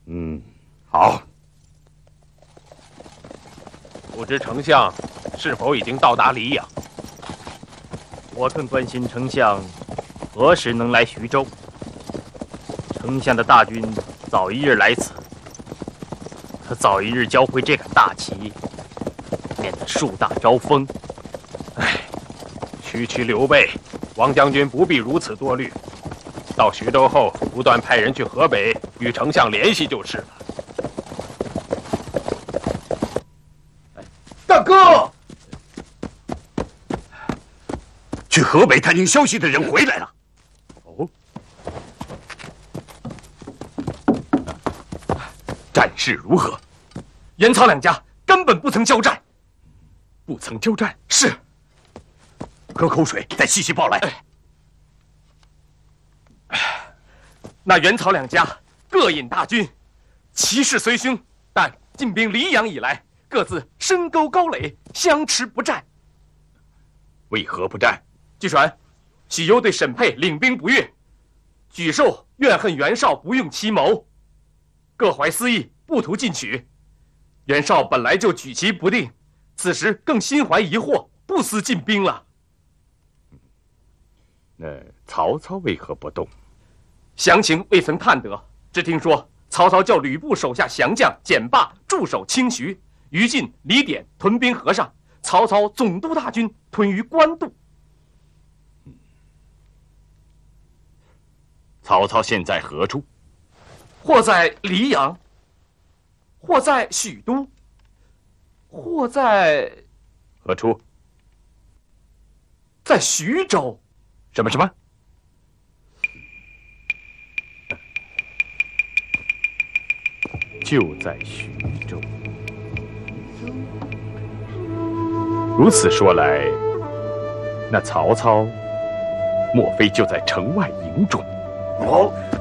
好。 不知丞相是否已经到达黎阳？ 我更关心丞相何时能来徐州。丞相的大军早一日来此，可早一日交回这杆大旗，免得树大招风。 区刘备，王将军不必如此多虑。到徐州后，不断派人去河北与丞相联系就是了。 大哥，去河北探听消息的人回来了。 哦，战事如何？ 袁曹两家根本不曾交战。 不曾交战？ 是。 喝口水，再细细报来。 那袁曹两家各引大军，骑势虽凶，但进兵黎阳以来，各自深沟高垒，相持不战。 为何不战？ 据传，许攸对沈沛领兵不悦，沮授怨恨袁绍不用其谋，各怀私意，不图进取。袁绍本来就举棋不定，此时更心怀疑惑，不思进兵了。 那曹操为何不动？ 详情未曾探得，只听说曹操叫吕布手下降将简霸驻守清徐，于禁、李典屯兵河上，曹操总督大军屯于官渡。 曹操现在何处？ 或在黎阳，或在许都，或在何处？ 在徐州。 什么？就在徐州。如此说来，那曹操莫非就在城外营中？ 哦。